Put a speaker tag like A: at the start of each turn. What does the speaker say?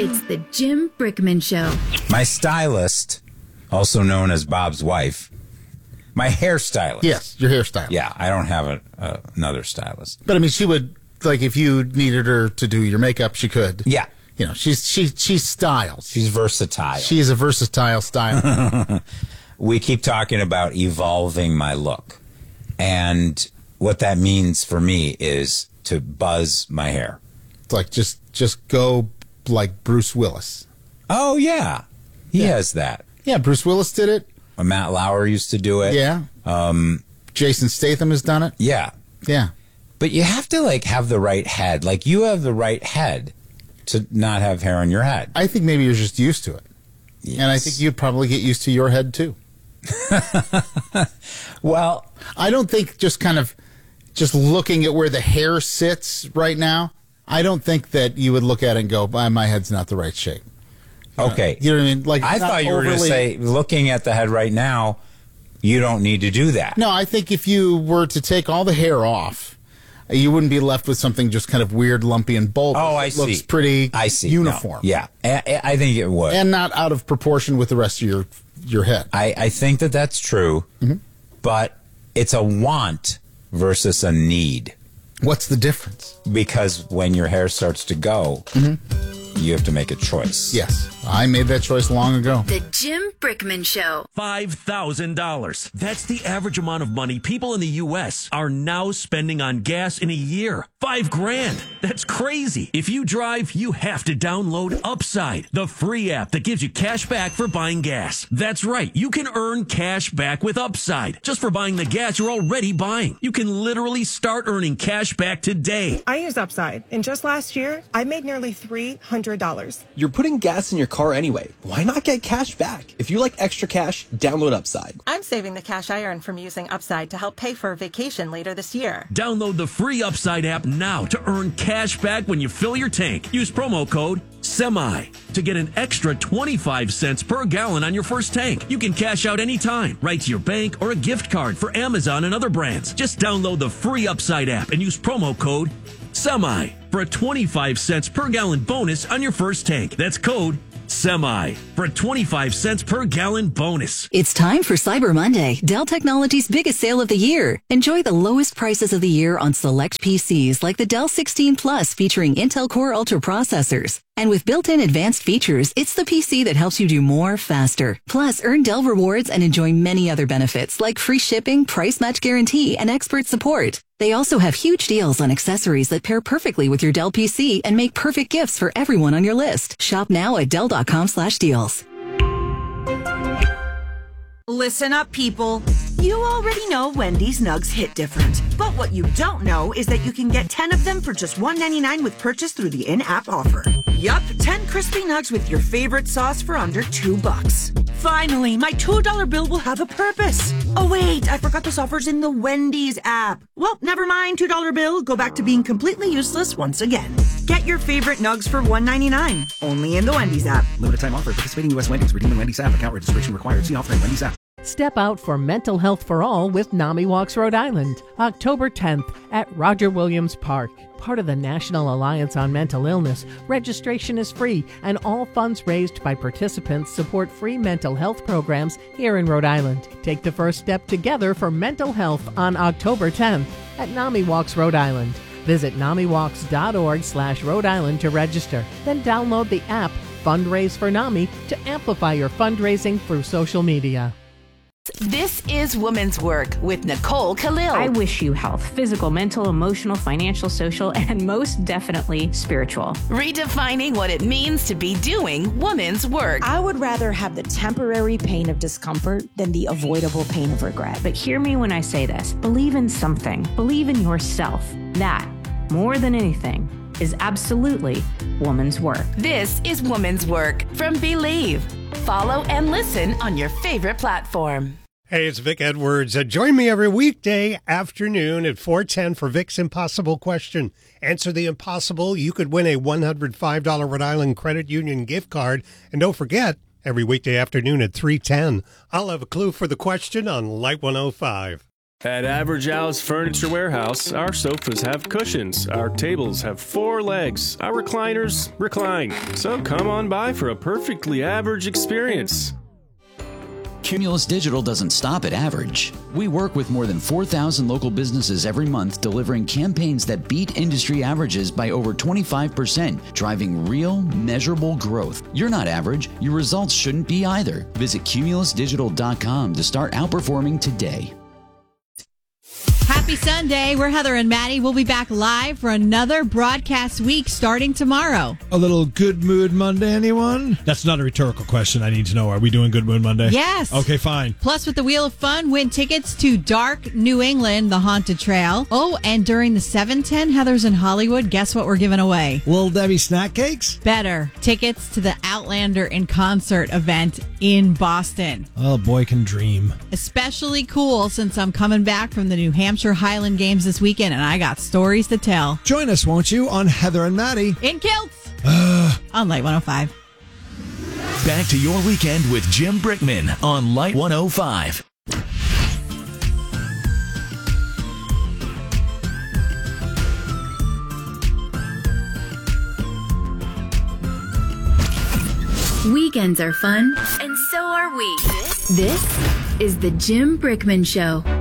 A: It's the Jim Brickman Show.
B: My stylist, also known as Bob's wife, my hairstylist.
C: Yes, your hairstylist.
B: Yeah, I don't have another stylist.
C: But I mean, she would, like, if you needed her to do your makeup, she could.
B: Yeah.
C: You know, she styles.
B: She's versatile.
C: She's a versatile stylist.
B: We keep talking about evolving my look. And what that means for me is to buzz my hair.
C: It's like, just go like Bruce Willis.
B: Oh, yeah. He has that.
C: Yeah, Bruce Willis did it.
B: Matt Lauer used to do it.
C: Yeah. Jason Statham has done it.
B: Yeah.
C: Yeah.
B: But you have to, like, have the right head. Like, you have the right head to not have hair on your head.
C: I think maybe you're just used to it.
B: Yes.
C: And I think you'd probably get used to your head, too.
B: Well,
C: I don't think just looking at where the hair sits right now, I don't think that you would look at it and go, my head's not the right shape.
B: okay.
C: You know what I mean? Like,
B: I thought you were going to say, looking at the head right now, you don't need to do that.
C: No, I think if you were to take all the hair off, you wouldn't be left with something just kind of weird, lumpy, and bulbous.
B: Oh, I
C: it
B: see.
C: Looks pretty uniform.
B: No. Yeah, I think it would.
C: And not out of proportion with the rest of your head.
B: I think that that's true, but it's a want versus a need.
C: What's the difference?
B: Because when your hair starts to go, you have to make a choice.
C: Yes, I made that choice long ago.
A: The Jim Brickman Show.
D: $5,000. That's the average amount of money people in the U.S. are now spending on gas in a year. $5,000. That's crazy. If you drive, you have to download Upside, the free app that gives you cash back for buying gas. That's right. You can earn cash back with Upside just for buying the gas you're already buying. You can literally start earning cash back today.
E: I use Upside, and just last year, I made nearly $300.
F: You're putting gas in your car anyway. Why not get cash back? If you like extra cash, download Upside.
G: I'm saving the cash I earn from using Upside to help pay for a vacation later this year.
D: Download the free Upside app now to earn cash back when you fill your tank. Use promo code SEMI to get an extra 25 cents per gallon on your first tank. You can cash out anytime, right to your bank or a gift card for Amazon and other brands. Just download the free Upside app and use promo code SEMI for a 25 cents per gallon bonus on your first tank. That's code SEMI for a 25 cents per gallon bonus.
H: It's time for Cyber Monday, Dell Technologies' biggest sale of the year. Enjoy the lowest prices of the year on select PCs like the Dell 16 Plus featuring Intel Core Ultra processors. And with built-in advanced features, it's the PC that helps you do more faster. Plus, earn Dell rewards and enjoy many other benefits like free shipping, price match guarantee, and expert support. They also have huge deals on accessories that pair perfectly with your Dell PC and make perfect gifts for everyone on your list. Shop now at Dell.com/deals.
I: Listen up, people. You already know Wendy's Nugs hit different. But what you don't know is that you can get 10 of them for just $1.99 with purchase through the in-app offer. Yup, 10 crispy nugs with your favorite sauce for under $2. Finally, my $2 bill will have a purpose. Oh wait, I forgot this offer's in the Wendy's app. Well, never mind, $2 bill. Go back to being completely useless once again. Get your favorite nugs for $1.99. Only in the Wendy's app.
J: Limited time offer. Participating U.S. Wendy's. Redeem in Wendy's app. Account registration required. See offer in Wendy's app.
K: Step out for Mental Health for All with NAMI Walks Rhode Island, October 10th at Roger Williams Park. Part of the National Alliance on Mental Illness, registration is free and all funds raised by participants support free mental health programs here in Rhode Island. Take the first step together for mental health on October 10th at NAMI Walks Rhode Island. Visit NAMIWalks.org/Rhode Island to register. Then download the app Fundraise for NAMI to amplify your fundraising through social media.
L: This is Women's Work with Nicole Khalil.
M: I wish you health, physical, mental, emotional, financial, social, and most definitely spiritual.
L: Redefining what it means to be doing women's work.
N: I would rather have the temporary pain of discomfort than the avoidable pain of regret.
M: But hear me when I say this. Believe in something. Believe in yourself. That, more than anything, is absolutely woman's work.
L: This is Woman's Work from Believe. Follow and listen on your favorite platform.
O: Hey, it's Vic Edwards. Join me every weekday afternoon at 4:10 for Vic's Impossible Question. Answer the impossible. You could win a $105 Rhode Island Credit Union gift card. And don't forget, every weekday afternoon at 3:10, I'll have a clue for the question on Light 105.
P: At Average Al's Furniture Warehouse, our sofas have cushions, our tables have 4 legs, our recliners recline. So come on by for a perfectly average experience.
Q: Cumulus Digital doesn't stop at average. We work with more than 4,000 local businesses every month, delivering campaigns that beat industry averages by over 25%, driving real, measurable growth. You're not average. Your results shouldn't be either. Visit cumulusdigital.com to start outperforming today.
R: Happy Sunday. We're Heather and Maddie. We'll be back live for another broadcast week starting tomorrow.
S: A little Good Mood Monday, anyone? That's not a rhetorical question. I need to know. Are we doing Good Mood Monday?
R: Yes.
S: Okay, fine.
R: Plus, with the Wheel of Fun, win tickets to Dark New England, the Haunted Trail. Oh, and during the 710 Heathers in Hollywood, guess what we're giving away?
S: Little Debbie snack cakes?
R: Better. Tickets to the Outlander in Concert event in Boston.
S: Oh, boy can dream.
R: Especially cool since I'm coming back from the New Hampshire Highland Games this weekend, and I got stories to tell.
S: Join us, won't you, on Heather and Maddie.
R: In kilts. On Light 105.
T: Back to your weekend with Jim Brickman on Light 105.
A: Weekends are fun, and so are we. This is the Jim Brickman Show.